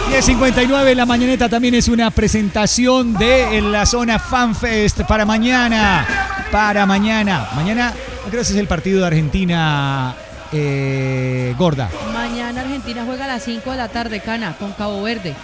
10:59, la mañaneta también es una presentación de la zona FanFest para mañana. Mañana, creo que es el partido de Argentina, gorda. Mañana Argentina juega a las 5 de la tarde, Cana, con Cabo Verde.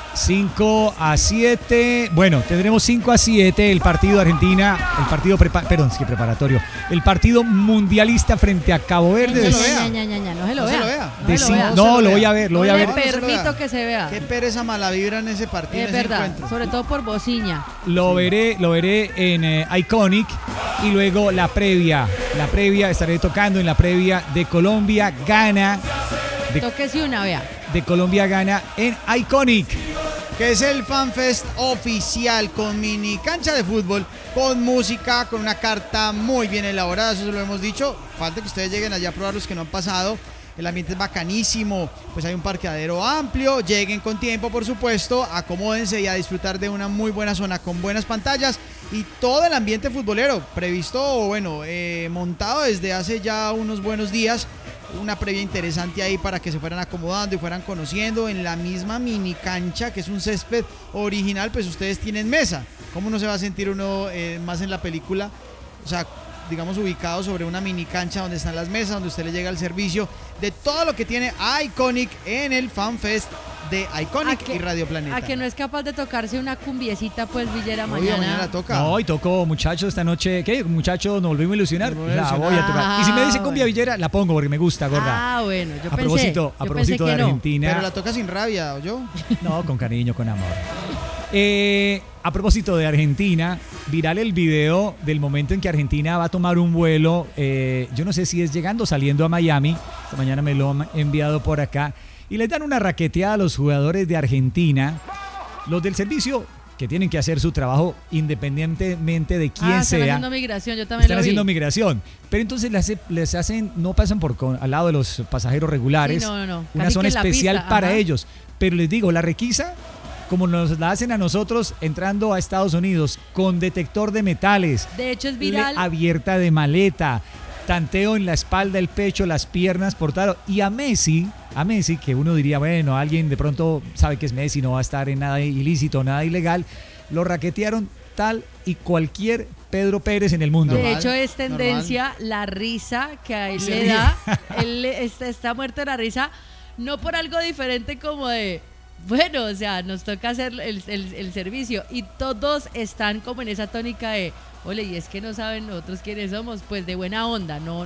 5-7. Bueno, tendremos 5-7 el partido de Argentina, el partido preparatorio. El partido mundialista frente a Cabo Verde. No se lo vea. No, lo voy a ver, No le permito que se vea. Qué pereza mala vibra en ese partido. Es verdad, sobre todo por Bociña. Lo veré en Iconic y luego la previa, estaré tocando en la previa de Colombia gana. Tóquese una, vea. De Colombia gana en Iconic. Que es el FanFest oficial con mini cancha de fútbol, con música, con una carta muy bien elaborada, eso se lo hemos dicho. Falta que ustedes lleguen allá a probar los que no han pasado. El ambiente es bacanísimo, pues hay un parqueadero amplio, lleguen con tiempo por supuesto, acomódense y a disfrutar de una muy buena zona con buenas pantallas y todo el ambiente futbolero previsto, montado desde hace ya unos buenos días. Una previa interesante ahí para que se fueran acomodando y fueran conociendo en la misma mini cancha que es un césped original, pues ustedes tienen mesa. ¿Cómo no se va a sentir uno más en la película? O sea, digamos ubicado sobre una mini cancha donde están las mesas, donde usted le llega el servicio de todo lo que tiene Iconic en el FanFest de Iconic y Radio Planeta. A que no es capaz de tocarse una cumbiecita, pues Villera mañana la toca. No, y tocó muchachos esta noche. ¿Qué? Muchachos, nos volvimos a ilusionar. La voy a tocar. Y si me dice cumbia Villera, la pongo porque me gusta, gorda. Ah, bueno, a propósito de Argentina. Pero la toca sin rabia, ¿o yo? No, con cariño, con amor. A propósito de Argentina, viral el video del momento en que Argentina va a tomar un vuelo, yo no sé si es llegando o saliendo a Miami, esta mañana me lo han enviado por acá, y les dan una raqueteada a los jugadores de Argentina, los del servicio que tienen que hacer su trabajo independientemente de quién sea. Están haciendo migración, yo también lo vi. Están haciendo migración, pero entonces les hacen, no pasan al lado de los pasajeros regulares, sí, no. una Casi zona especial pista, para ellos, pero les digo, la requisa como nos la hacen a nosotros entrando a Estados Unidos, con detector de metales. De hecho es viral. Abierta de maleta, tanteo en la espalda, el pecho, las piernas, portado. Y a Messi, que uno diría, bueno, alguien de pronto sabe que es Messi, no va a estar en nada ilícito, nada ilegal, lo raquetearon tal y cualquier Pedro Pérez en el mundo. De hecho es tendencia la risa que a él le da. Él está muerto de la risa, no por algo diferente como de... Bueno, o sea, nos toca hacer el servicio y todos están como en esa tónica de, ole, y es que no saben nosotros quiénes somos, pues de buena onda, no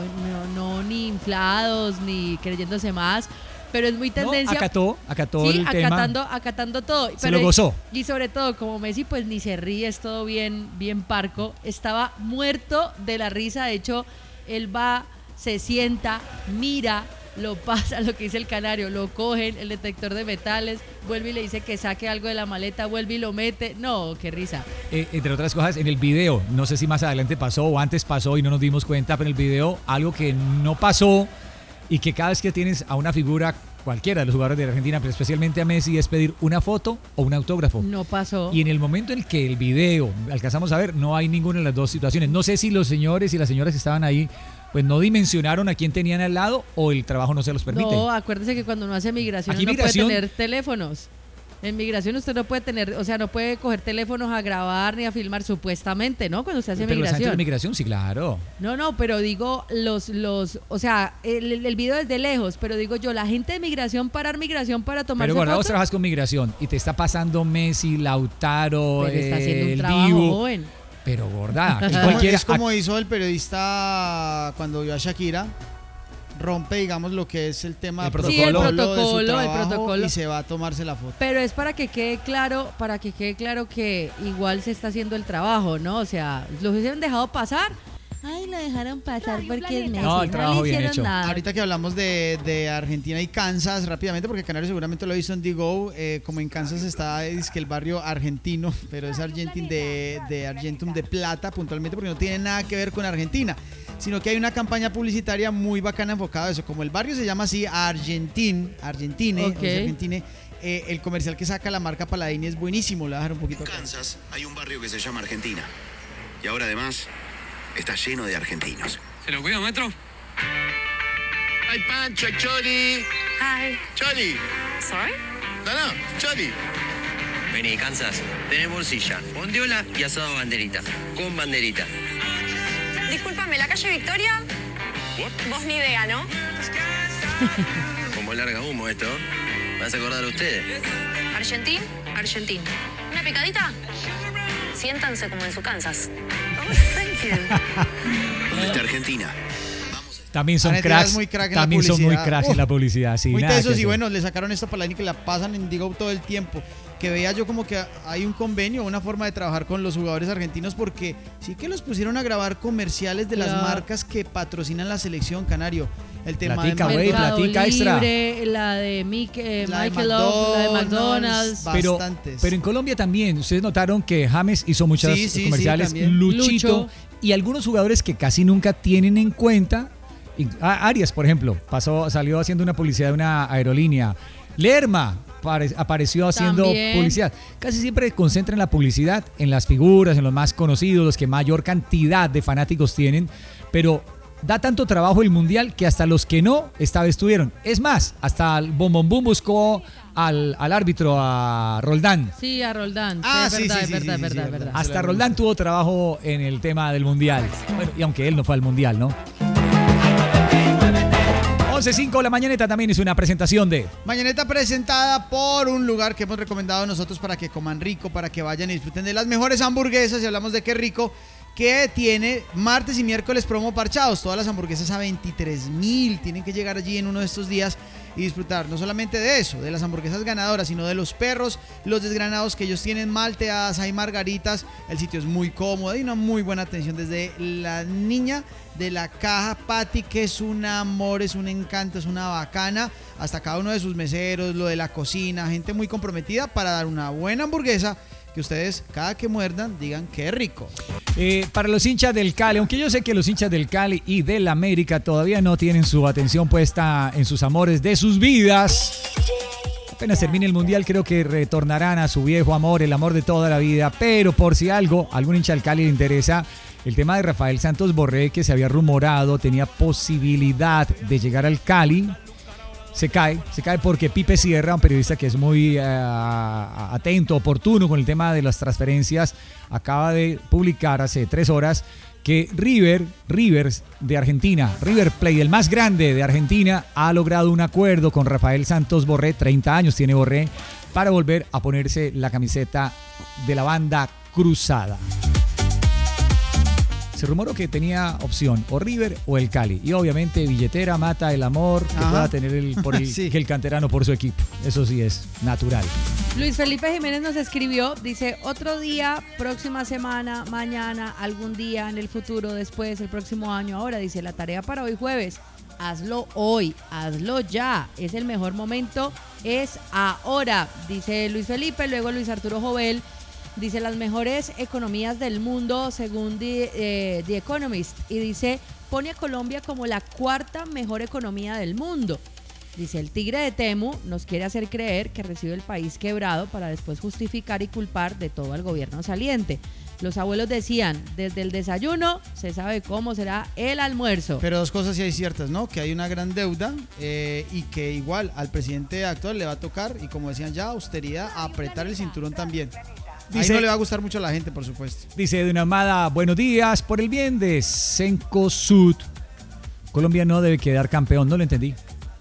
ni inflados, ni creyéndose más, pero es muy tendencia. Acató sí, el tema. Acatando todo. Se lo gozó. Y sobre todo, como Messi, pues ni se ríe, es todo bien parco, estaba muerto de la risa, de hecho, él va, se sienta, mira, lo pasa, lo que dice el canario, lo cogen, el detector de metales, vuelve y le dice que saque algo de la maleta, vuelve y lo mete. No, qué risa. Entre otras cosas, en el video, no sé si más adelante pasó o antes pasó y no nos dimos cuenta, pero en el video algo que no pasó y que cada vez que tienes a una figura cualquiera de los jugadores de Argentina, pero especialmente a Messi, es pedir una foto o un autógrafo. No pasó. Y en el momento en que el video alcanzamos a ver, no hay ninguna de las dos situaciones. No sé si los señores y las señoras que estaban ahí pues no dimensionaron a quién tenían al lado o el trabajo no se los permite. No, acuérdese que cuando uno hace migración no puede tener teléfonos. En migración usted no puede tener, o sea, no puede coger teléfonos a grabar ni a filmar supuestamente, ¿no? Cuando usted hace pero migración. Pero los de migración, sí, claro. No, pero digo o sea, el video es de lejos, pero digo yo, la gente de migración parar migración para tomar fotos. Pero bueno, vos trabajas con migración y te está pasando Messi, Lautaro, pero está haciendo un trabajo Dibu. joven. Pero gorda, es como hizo el periodista cuando vio a Shakira, rompe, digamos, lo que es el tema el protocolo, sí, el trabajo, protocolo y se va a tomarse la foto. Pero es para que quede claro que igual se está haciendo el trabajo, ¿no? O sea, los hubiesen dejado pasar. Ay, lo dejaron pasar porque es Messi. No, el trabajo le bien hicieron hecho. nada. Ahorita que hablamos de Argentina y Kansas, rápidamente, porque Canario seguramente lo hizo en Digo, como en Kansas está es que el barrio argentino, pero es Argentin de Argentum de Plata, puntualmente, porque no tiene nada que ver con Argentina, sino que hay una campaña publicitaria muy bacana enfocada a eso. Como el barrio se llama así, Argentine, el comercial que saca la marca Paladini es buenísimo. Le voy a dejar un poquito. En Kansas hay un barrio que se llama Argentina, y ahora además está lleno de argentinos. ¿Se lo cuido, maestro? ¡Ay, Pancho, Choli! Hi. ¡Choli! Sorry? Daná, Chari. Vení, Kansas. Tenés morcilla, bondiola y asado banderita. Con banderita. Discúlpame, ¿la calle Victoria? Vos ni idea, ¿no? Como larga humo esto. ¿Me vas a acordar a ustedes? Argentín. ¿Una picadita? Siéntanse como en su Kansas. Oh, thank you. Desde Argentina. También son Argentina es cracks. muy crack en la También son muy publicidad. cracks en la publicidad. Sí, Muy nada que tesos y hacer. bueno, le sacaron esta paladín que la pasan en Digo todo el tiempo. Que veía yo como que hay un convenio, una forma de trabajar con los jugadores argentinos porque sí que los pusieron a grabar comerciales de las Claro. marcas que patrocinan la selección canario. El tema Platica, de güey, Mercado platica extra. Libre, la de la de Michael Love, la de McDonald's. Bastantes. Pero en Colombia también, ustedes notaron que James hizo muchas Sí, sí, comerciales, sí, también. Luchito, Lucho. y algunos jugadores que casi nunca tienen en cuenta. Arias, por ejemplo, salió haciendo una publicidad de una aerolínea. Lerma apareció haciendo También. publicidad. Casi siempre concentran la publicidad en las figuras, en los más conocidos, los que mayor cantidad de fanáticos tienen, pero da tanto trabajo el Mundial que hasta los que no, esta vez tuvieron. Es más, hasta el Bom Bom Bum buscó al árbitro, a Roldán. Sí, a Roldán. Ah, es sí, verdad, sí, es sí, verdad, sí, verdad, sí, verdad. Ah, Hasta se lo Roldán gusta. tuvo trabajo en el tema del Mundial. Bueno, y aunque él no fue al Mundial, ¿no? 11:05, la mañaneta también es una presentación de... Mañaneta presentada por un lugar que hemos recomendado nosotros para que coman rico, para que vayan y disfruten de las mejores hamburguesas, y hablamos de qué rico, que tiene martes y miércoles promo parchados, todas las hamburguesas a 23.000, tienen que llegar allí en uno de estos días y disfrutar no solamente de eso, de las hamburguesas ganadoras, sino de los perros, los desgranados que ellos tienen, malteadas, hay margaritas, el sitio es muy cómodo y una muy buena atención desde la niña de la caja, Patty, que es un amor, es un encanto, es una bacana, hasta cada uno de sus meseros, lo de la cocina, gente muy comprometida para dar una buena hamburguesa que ustedes cada que muerdan digan qué rico. Para los hinchas del Cali, aunque yo sé que los hinchas del Cali y del América todavía no tienen su atención puesta en sus amores de sus vidas, apenas termine el Mundial creo que retornarán a su viejo amor, el amor de toda la vida, pero por si algún hincha del Cali le interesa, el tema de Rafael Santos Borré, que se había rumorado, tenía posibilidad de llegar al Cali. Se cae porque Pipe Sierra, un periodista que es muy atento, oportuno con el tema de las transferencias, acaba de publicar hace 3 horas que Rivers de Argentina, River Plate, el más grande de Argentina, ha logrado un acuerdo con Rafael Santos Borré, 30 años tiene Borré, para volver a ponerse la camiseta de la banda cruzada. Se rumoró que tenía opción o River o el Cali. Y obviamente billetera mata el amor que Ajá. pueda tener Sí. que el canterano por su equipo. Eso sí es natural. Luis Felipe Jiménez nos escribió, dice, otro día, próxima semana, mañana, algún día, en el futuro, después, el próximo año. Ahora, dice, la tarea para hoy jueves, hazlo hoy, hazlo ya. Es el mejor momento, es ahora, dice Luis Felipe. Luego Luis Arturo Jovel dice, las mejores economías del mundo según The Economist. Y dice, pone a Colombia como la 4ª mejor economía del mundo. Dice, el tigre de Temu nos quiere hacer creer que recibe el país quebrado para después justificar y culpar de todo al gobierno saliente. Los abuelos decían, desde el desayuno se sabe cómo será el almuerzo. Pero dos cosas sí hay ciertas, ¿no? Que hay una gran deuda y que igual al presidente actual le va a tocar, y como decían ya, austeridad, apretar el cinturón también. Ahí Dice- no le va a gustar mucho a la gente, por supuesto. Dice de una amada, buenos días, por el bien de Cencosud. Colombia no debe quedar campeón, no lo entendí.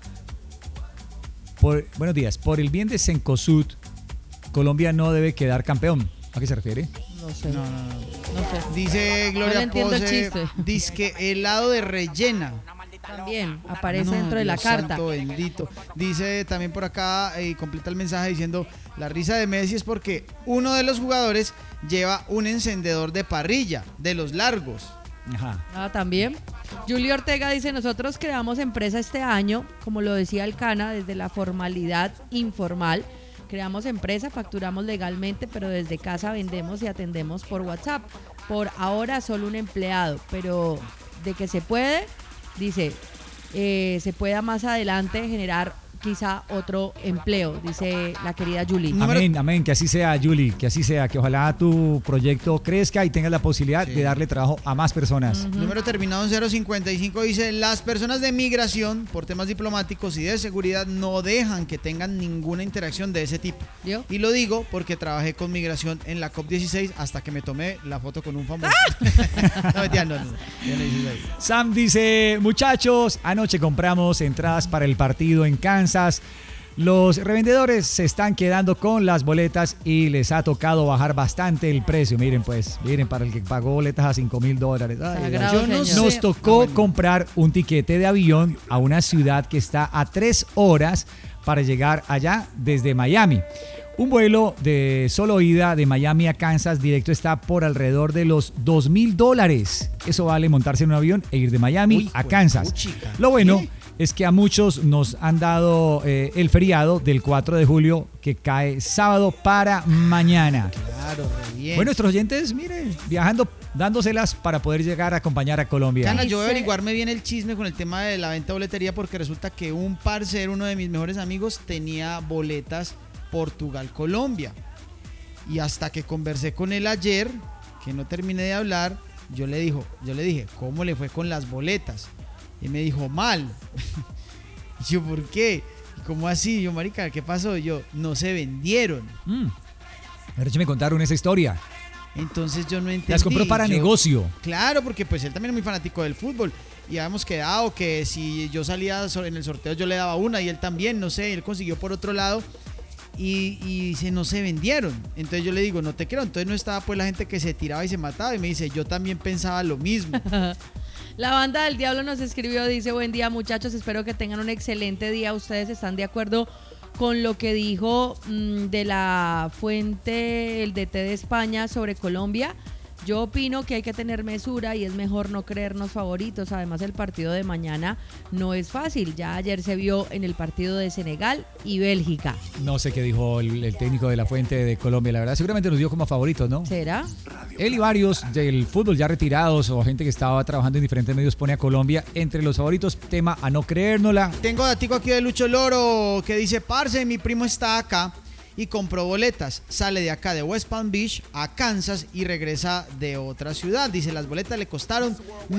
Buenos días, por el bien de Cencosud, Colombia no debe quedar campeón. ¿A qué se refiere? No sé, No, no, no. no sé. Dice No Gloria le entiendo el Pose, chiste. dice que helado de rellena. También aparece No, dentro de la Dios carta. santo bendito. Dice también por acá, y completa el mensaje diciendo, la risa de Messi es porque uno de los jugadores lleva un encendedor de parrilla, de los largos. Ajá. Ah, también. Julio Ortega dice, nosotros creamos empresa este año, como lo decía Alcana, desde la formalidad informal. Creamos empresa, facturamos legalmente, pero desde casa vendemos y atendemos por WhatsApp. Por ahora solo un empleado, pero de que se puede, dice, se pueda más adelante generar quizá otro empleo, dice la querida Julie. Amén, amén, que así sea, Julie, que así sea, que ojalá tu proyecto crezca y tengas la posibilidad de darle trabajo a más personas. Número terminado en 055 dice, las personas de migración por temas diplomáticos y de seguridad no dejan que tengan ninguna interacción de ese tipo. ¿Yo? Y lo digo porque trabajé con migración en la COP16 hasta que me tomé la foto con un famoso. No, mentira, no. Sam dice, muchachos, anoche compramos entradas para el partido en Kansas. Los revendedores se están quedando con las boletas y les ha tocado bajar bastante el precio. Miren, para el que pagó boletas a $5,000. Sagrado, Nos tocó comprar un tiquete de avión a una ciudad que está a 3 horas para llegar allá desde Miami. Un vuelo de solo ida de Miami a Kansas directo está por alrededor de los $2,000. Eso vale montarse en un avión e ir de Miami a Kansas. Lo bueno es que a muchos nos han dado el feriado del 4 de julio que cae sábado para mañana. Claro, re bien. Bueno, nuestros oyentes, miren, viajando, dándoselas para poder llegar a acompañar a Colombia. Cana, yo voy a averiguarme bien el chisme con el tema de la venta de boletería porque resulta que un parcero, uno de mis mejores amigos, tenía boletas Portugal-Colombia. Y hasta que conversé con él ayer, que no terminé de hablar, yo le dije, ¿cómo le fue con las boletas? Y me dijo, mal. Y yo, ¿por qué? ¿Y cómo así? Y yo, marica, ¿qué pasó? Y yo, no se vendieron. Pero me contaron esa historia. Entonces yo no entendí. Las compró para negocio. Claro, porque pues él también es muy fanático del fútbol. Y habíamos quedado que si yo salía en el sorteo yo le daba una y él también, no sé, él consiguió por otro lado. Y no se vendieron. Entonces yo le digo, no te creo. Entonces no estaba pues la gente que se tiraba y se mataba. Y me dice, yo también pensaba lo mismo. La banda del diablo nos escribió, dice, buen día muchachos, espero que tengan un excelente día. ¿Ustedes están de acuerdo con lo que dijo de la fuente, el DT de España sobre Colombia? Yo opino que hay que tener mesura y es mejor no creernos favoritos. Además, el partido de mañana no es fácil. Ya ayer se vio en el partido de Senegal y Bélgica. No sé qué dijo el técnico de la fuente de Colombia, la verdad. Seguramente nos dio como favoritos, ¿no? ¿Será? Él y varios del fútbol ya retirados o gente que estaba trabajando en diferentes medios pone a Colombia entre los favoritos. Tema a no creérnosla. Tengo datico aquí de Lucho Loro que dice, parce, mi primo está acá y compró boletas, sale de acá de West Palm Beach a Kansas y regresa de otra ciudad. Dice, las boletas le costaron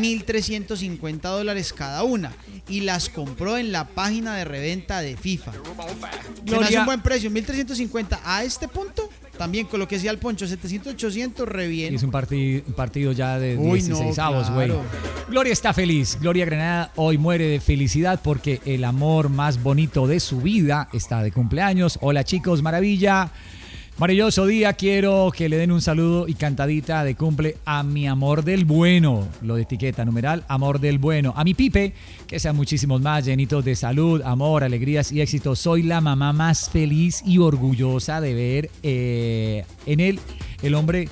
$1,350 cada una y las compró en la página de reventa de FIFA. Se me hace un buen precio, $1,350 a este punto. También con lo que decía el Poncho, 700, 800, re bien. Es un partido ya de 16 avos, güey. Claro. Gloria está feliz. Gloria Granada hoy muere de felicidad porque el amor más bonito de su vida está de cumpleaños. Hola chicos, maravilla. Maravilloso día, quiero que le den un saludo y cantadita de cumple a mi amor del bueno, lo de etiqueta numeral, amor del bueno, a mi Pipe, que sean muchísimos más llenitos de salud, amor, alegrías y éxito. Soy la mamá más feliz y orgullosa de ver en él el hombre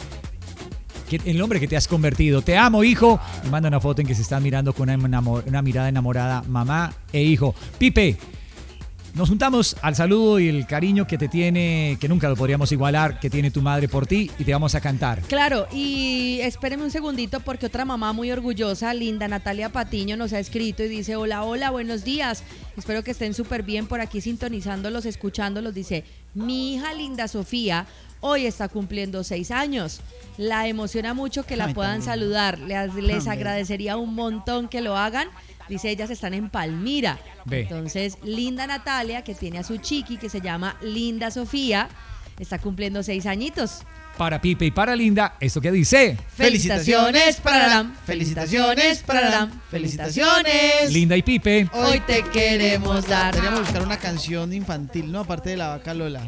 que te has convertido. Te amo, hijo. Me manda una foto en que se están mirando con una mirada enamorada, mamá e hijo. Pipe, nos juntamos al saludo y el cariño que te tiene, que nunca lo podríamos igualar, que tiene tu madre por ti, y te vamos a cantar. Claro, y espérenme un segundito porque otra mamá muy orgullosa, Linda Natalia Patiño, nos ha escrito y dice, hola, buenos días, espero que estén súper bien por aquí sintonizándolos, escuchándolos. Dice, mi hija Linda Sofía hoy está cumpliendo 6 años. La emociona mucho que la puedan saludar. Les agradecería un montón que lo hagan. Dice, ellas están en Palmira. Entonces, Linda Natalia, que tiene a su chiqui, que se llama Linda Sofía, está cumpliendo 6 añitos. Para Pipe y para Linda, ¿esto qué dice? Felicitaciones, pararam. Felicitaciones, pararam. Felicitaciones. Linda y Pipe, hoy te queremos dar. Deberíamos buscar una canción infantil, ¿no? Aparte de la vaca Lola.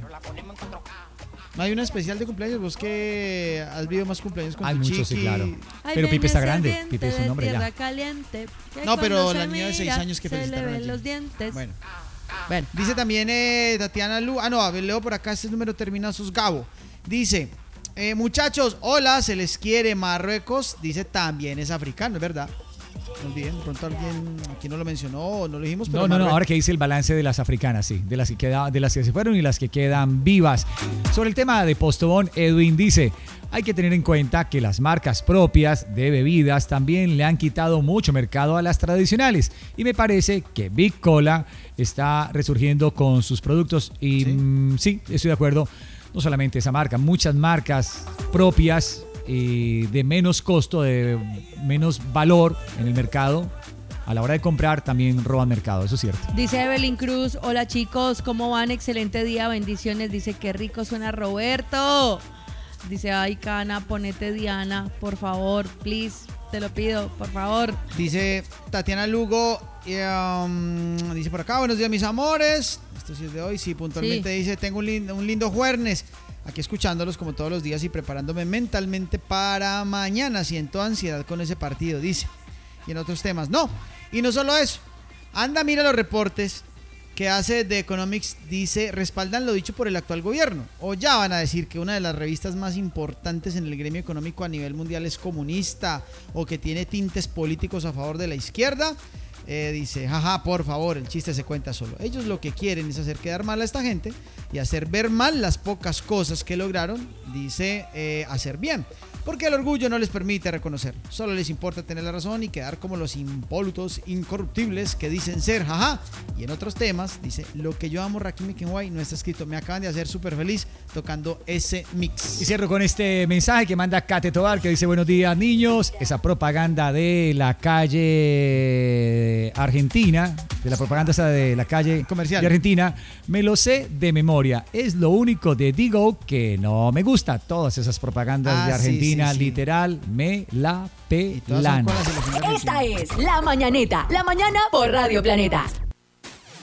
¿No hay una especial de cumpleaños? Vos que has vivido más cumpleaños con hay tu muchos, chiqui. sí, claro. Ay, Pero Pipe está grande. viente Pipe es un hombre ya. Caliente, No, pero cuando la se niña de 6 mira, años que se le felicitaron ven ayer. los dientes. Bueno. Bueno. Dice también Tatiana Lu. A ver, leo por acá, este número termina sus Gabo. Dice, muchachos, hola, se les quiere. Marruecos, dice, también es africano, es verdad. No olviden, de pronto alguien aquí no lo mencionó o no lo dijimos. Pero No, ahora que dice el balance de las africanas, sí, de las que se fueron y las que quedan vivas. Sobre el tema de Postobón, Edwin dice, hay que tener en cuenta que las marcas propias de bebidas también le han quitado mucho mercado a las tradicionales y me parece que Big Cola está resurgiendo con sus productos y sí, estoy de acuerdo. No solamente esa marca, muchas marcas propias de menos costo, de menos valor en el mercado, a la hora de comprar también roban mercado, eso es cierto. Dice Evelyn Cruz, hola chicos, ¿cómo van? Excelente día, bendiciones. Dice, qué rico suena Roberto. Dice, ay Cana, ponete Diana, por favor, please, te lo pido, por favor. Dice Tatiana Lugo, dice por acá, buenos días mis amores. Esto sí es de hoy, sí, puntualmente sí. Dice, tengo un lindo jueves, aquí escuchándolos como todos los días y preparándome mentalmente para mañana. Siento ansiedad con ese partido, dice. Y en otros temas, no. Y no solo eso, anda, mira los reportes que hace The Economics, dice, respaldan lo dicho por el actual gobierno. O ya van a decir que una de las revistas más importantes en el gremio económico a nivel mundial es comunista o que tiene tintes políticos a favor de la izquierda. Dice, jaja, por favor, el chiste se cuenta solo. Ellos lo que quieren es hacer quedar mal a esta gente y hacer ver mal las pocas cosas que lograron, dice, hacer bien. Porque el orgullo no les permite reconocer. Solo les importa tener la razón y quedar como los impolutos incorruptibles que dicen ser, jaja. Y en otros temas, dice, lo que yo amo, Rakim Kenway, no está escrito. Me acaban de hacer súper feliz tocando ese mix. Y cierro con este mensaje que manda Kate Tobar, que dice, buenos días, niños. Esa propaganda de la calle Argentina, de la propaganda esa de la calle comercial de Argentina, me lo sé de memoria. Es lo único de Digo que no me gusta. Todas esas propagandas de Argentina. Sí. Literal, me la pelan. Esta es La Mañaneta, la mañana por Radio Planeta.